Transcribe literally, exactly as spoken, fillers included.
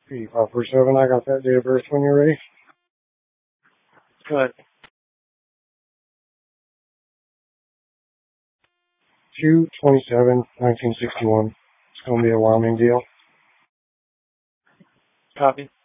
P five four seven, I got that date of birth when you're ready. Good. two twenty-seven nineteen sixty-one. It's going to be a Wyoming deal. Copy.